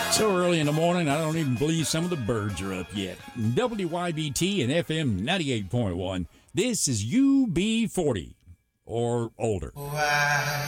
So early in the morning, I don't even believe some of the birds are up yet. WYBT and FM 98.1. This is UB40 or older. Why